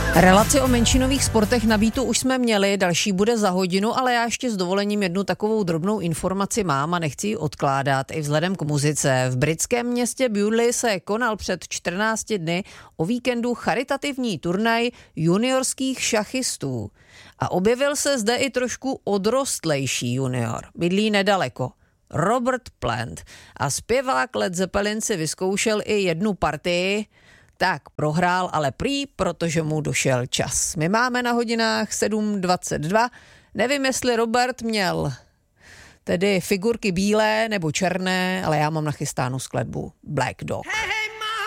Relaci o menšinových sportech na Beatu už jsme měli, další bude za hodinu, ale já ještě s dovolením jednu takovou drobnou informaci mám a nechci ji odkládat i vzhledem k muzice. V britském městě Bewdley se konal před 14 dny o víkendu charitativní turnaj juniorských šachistů. A objevil se zde i trošku odrostlejší junior. Bydlí nedaleko. Robert Plant. A zpěvák Led Zeppelin si vyzkoušel i jednu partii. Tak prohrál, ale prý, protože mu došel čas. My máme na hodinách 7:22. Nevím, jestli Robert měl tedy figurky bílé nebo černé, ale já mám nachystánu skladbu Black Dog.